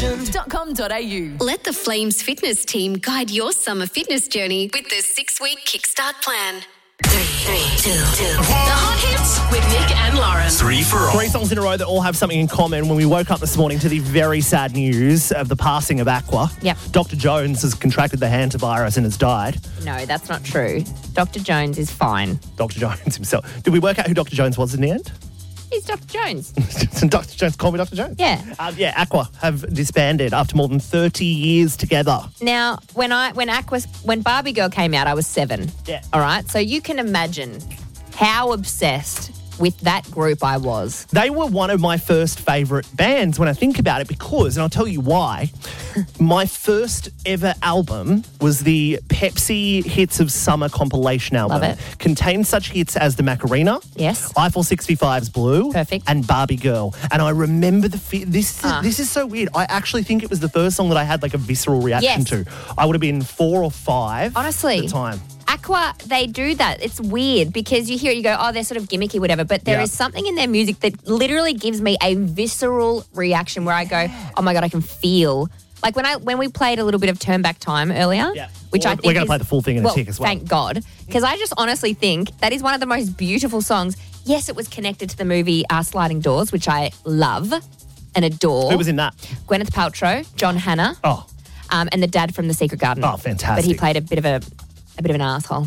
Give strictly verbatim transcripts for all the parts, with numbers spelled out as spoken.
station dot com dot a u. Let the Flames fitness team guide your summer fitness journey with the six-week kickstart plan. Three, three, two, two. The Hot Hits with Nick and Lauren. Three for all. Three songs in a row that all have something in common. When we woke up this morning to the very sad news of the passing of Aqua. Yep. Doctor Jones has contracted the hantavirus and has died. No, that's not true. Doctor Jones is fine. Doctor Jones himself. Did we work out who Doctor Jones was in the end? He's Doctor Jones. Doctor Jones, call me Doctor Jones. Yeah. Um, yeah, Aqua have disbanded after more than thirty years together. Now, when I when Aqua when Barbie Girl came out, I was seven. Yeah. All right. So you can imagine how obsessed with that group I was. They were one of my first favourite bands when I think about it because, and I'll tell you why, my first ever album was the Pepsi Hits of Summer compilation album. Love it. Contained such hits as The Macarena, Yes. Eiffel sixty-five's Blue, Perfect. and Barbie Girl. And I remember the fi- this. Ah. This is so weird. I actually think it was the first song that I had like a visceral reaction Yes. to. I would have been four or five. Honestly. at the time. Aqua, they do that. It's weird because you hear it, you go, oh, they're sort of gimmicky, whatever. But there Yeah. is something in their music that literally gives me a visceral reaction where I go, oh my God, I can feel. Like when I when we played a little bit of Turn Back Time earlier, Yeah. which We're- I think we're gonna is- play the full thing in a well, tick as well. Thank God. Because I just honestly think that is one of the most beautiful songs. Yes, it was connected to the movie uh, Sliding Doors, which I love and adore. Who was in that? Gwyneth Paltrow, John Hannah, Oh, um, and the dad from The Secret Garden. Oh, fantastic. But he played a bit of a a bit of an asshole.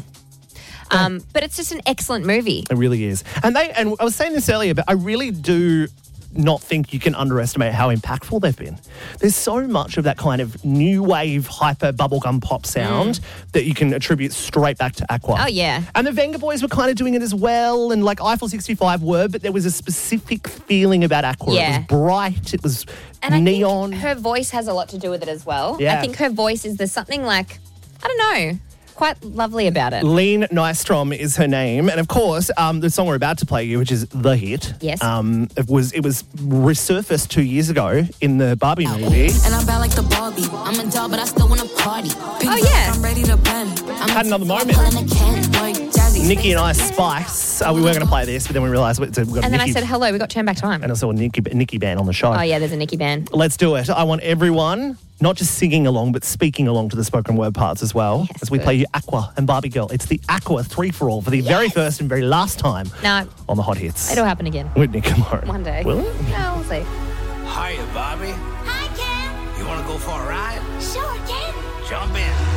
Um, but it's just an excellent movie. it really is. And they and I was saying this earlier, but I really do not think you can underestimate how impactful they've been. There's so much of that kind of new wave hyper bubblegum pop sound that you can attribute straight back to Aqua. Oh, yeah. And the Venga Boys were kind of doing it as well, and like Eiffel sixty-five were, but there was a specific feeling about Aqua. Yeah. It was bright, it was And I neon. think her voice has a lot to do with it as well. Yeah. I think her voice is there's something like, I don't know, quite lovely about it. Lean Nystrom is her name, and of course, um, the song we're about to play you, which is the hit. Yes. Um, it was it was resurfaced two years ago in the Barbie movie. And I'm bad like the Barbie. I'm a doll, but I still wanna party. Oh, yeah. I'm ready to bend. I'm Had another moment. pulling a Ken, like Jazzy. Nikki and I, Spice. Uh, we were going to play this, but then we realised we- we've got a And then I Nikki, said, hello, we got Turn Back Time. and I saw a Nikki, Nikki band on the show. Oh, yeah, there's a Nicki band. Let's do it. I want everyone not just singing along, but speaking along to the spoken word parts as well, Yes, as we good. play you Aqua and Barbie Girl. It's the Aqua three for all for the very first and very last time No, on the Hot Hits. it'll happen again. With Nick and Lauren. One day. Will it? No, we'll see. Hiya, Bobby. Hi, Ken. You want to go for a ride? Sure, Ken. Jump in.